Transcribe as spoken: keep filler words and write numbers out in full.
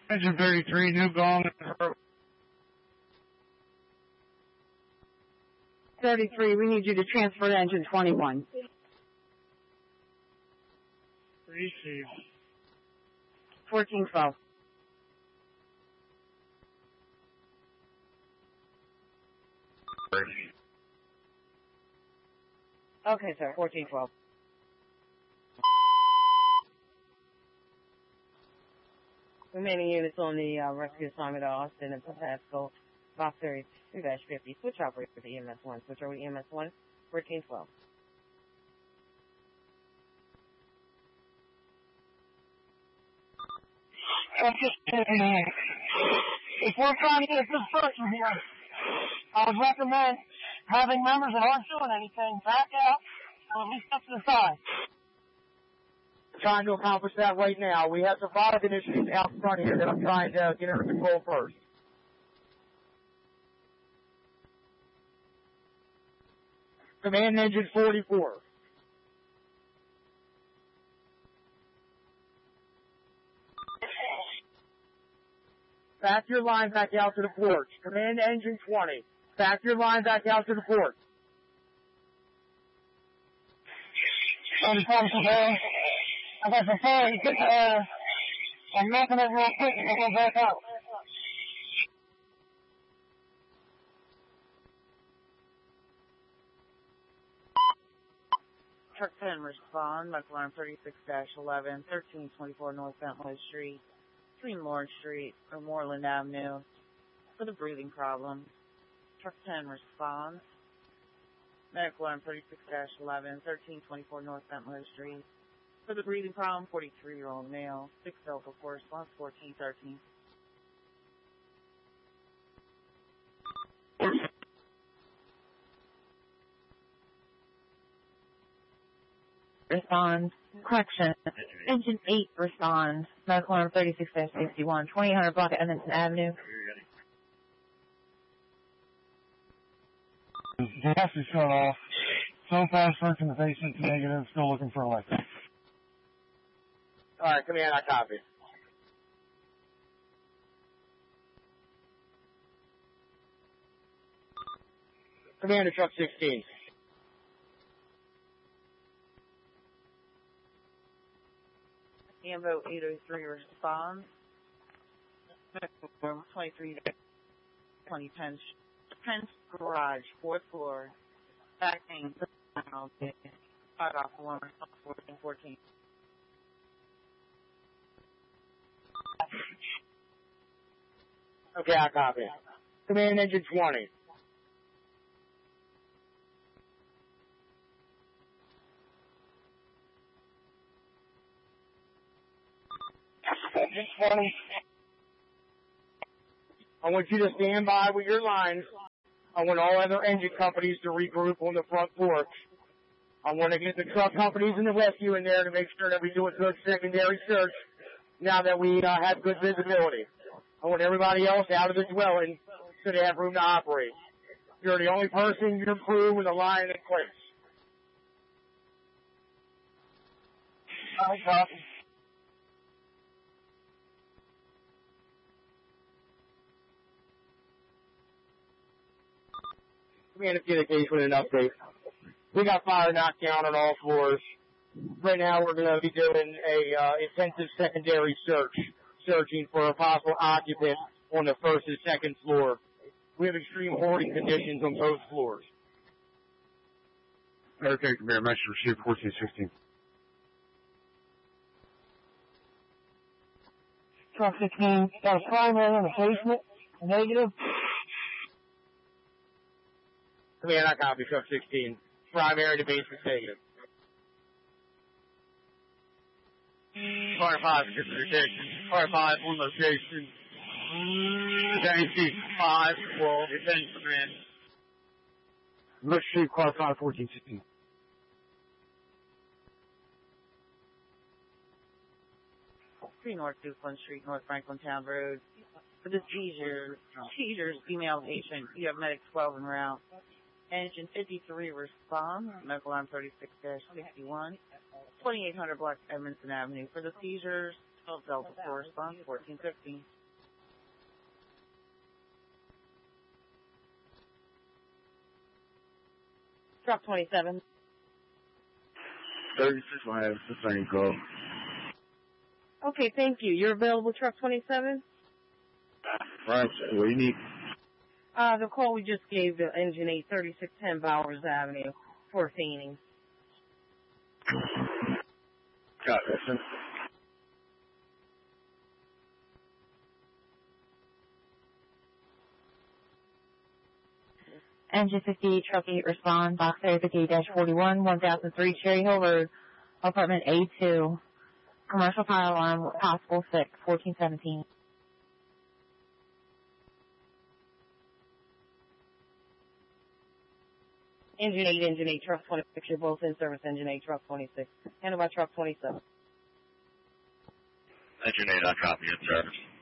Engine thirty-three, New Gong. thirty-three, we need you to transfer to engine twenty-one. Receive. fourteen twelve. Okay, sir, fourteen twelve. Remaining units on the uh, rescue assignment at Austin and Pascal, Box thirty-two dash fifty. Switch operator for the E M S one. Switch over to E M S one, fourteen twelve. I'm just kidding. If we're trying to get a good person here, I would recommend having members that aren't doing anything back out or at least up to the side. Trying to accomplish that right now. We have some product initiatives out front here that I'm trying to get under control first. Command engine forty-four. Back your line back out to the porch. Command engine twenty. Back your line back out to the porch. And today, I got some fire, uh, I'm making it real quick and we'll go back out. Truck ten, respond, McLaren thirty-six dash eleven, thirteen twenty-four North Bentley Street, between Lawrence Street or Moreland Avenue, for the breathing problem. Truck ten, respond, McLaren thirty-six dash eleven, thirteen twenty-four North Bentley Street, for the breathing problem, forty-three-year-old male, six Delta four, response fourteen thirteen. Respond. Correction. Engine eight, respond. Medical arm thirty-six dash sixty-one, twenty-eight hundred block at Edmonton Avenue. Gas is shut off. So far, searching the basement's negative, still looking for electric. Alright, command, I copy. Commander Truck sixteen. Ambo eight oh three responds. twenty-three twenty Pence, Pence Garage, fourth floor. Backing five off one, fourteen fourteen. Okay, I copy. Command engine twenty. Engine twenty. I want you to stand by with your lines. I want all other engine companies to regroup on the front porch. I want to get the truck companies and the rescue in there to make sure that we do a good secondary search now that we uh, have good visibility. I want everybody else out of the dwelling so they have room to operate. You're the only person, your crew, with a line in place. I copy. Command communication with an update. We got fire knocked down on all floors. Right now we're going to be doing a uh, intensive secondary search, searching for a possible occupant on the first and second floor. We have extreme hoarding conditions on both floors. Okay, Command, message received fourteen sixteen. Truck sixteen, got a primary in the basement, negative. Command, I copy, Truck sixteen. Primary to basement negative. Car five, get to location. Car five on location. Thank five, twelve, attention, command. Let's shoot car five, fourteen sixteen. three North Duplin Street, North Franklintown Road. For the seizure, seizures, female patient, you have medic twelve en route. Engine fifty-three responds, medical arm thirty-six dash sixty-one, twenty-eight hundred block Edmondson Avenue. For the seizures, twelve Delta four responds, fourteen fifteen. Truck twenty-seven. thirty-six, I have the same call. Okay, thank you. You're available, Truck twenty-seven? Right, what do you need? Uh, the call we just gave to Engine eight, thirty-six ten Bowers Avenue for Phoenix. Got it, sir. Engine fifty-eight, Truck eight, respond. Box area fifty-eight forty-one, one thousand three Cherry Hill Road, apartment A two. Commercial fire alarm, possible fix, fourteen seventeen. Engine eight, Engine eight, Truck twenty-six, you're both in service, Engine eight, Truck twenty-six. Handled by Truck twenty-seven. Engine eight, I copy in service.